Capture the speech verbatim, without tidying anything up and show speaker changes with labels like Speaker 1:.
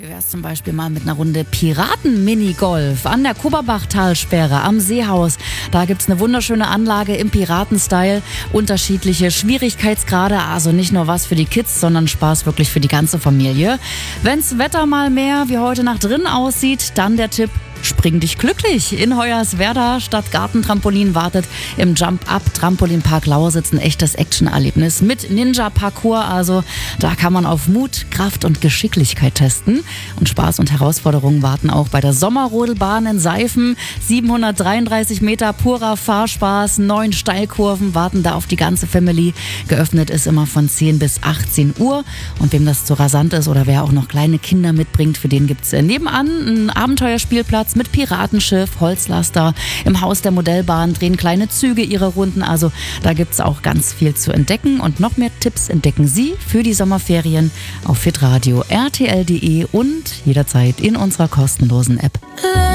Speaker 1: Wie wär's zum Beispiel mal mit einer Runde Piraten-Minigolf an der Kuberbach-Talsperre am Seehaus. Da gibt's eine wunderschöne Anlage im Piraten-Style, unterschiedliche Schwierigkeitsgrade, also nicht nur was für die Kids, sondern Spaß wirklich für die ganze Familie. Wenn's Wetter mal mehr wie heute Nacht drin aussieht, dann der Tipp: Spring dich glücklich. In Hoyerswerda Stadtgartentrampolin wartet im Jump-Up-Trampolinpark Lausitz ein echtes Action-Erlebnis mit Ninja-Parcours. Also da kann man auf Mut, Kraft und Geschicklichkeit testen. Und Spaß und Herausforderungen warten auch bei der Sommerrodelbahn in Seifen. siebenhundertdreiunddreißig Meter purer Fahrspaß, neun Steilkurven warten da auf die ganze Family. Geöffnet ist immer von zehn bis achtzehn Uhr. Und wem das zu rasant ist oder wer auch noch kleine Kinder mitbringt, für den gibt's nebenan einen Abenteuerspielplatz mit Piratenschiff, Holzlaster. Im Haus der Modellbahn drehen kleine Züge ihre Runden. Also da gibt es auch ganz viel zu entdecken. Und noch mehr Tipps entdecken Sie für die Sommerferien auf hitradio punkt r t l punkt d e und jederzeit in unserer kostenlosen App.